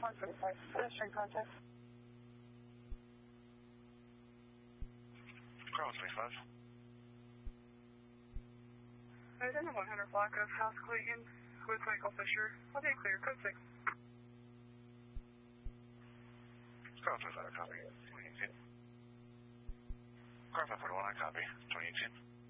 145, pedestrian contact. Car 125. Identity 100 block of House Clayton with Michael Fisher. I'll be clear, code 6. Car 125, copy. 2018. Car 541, I copy. 2018.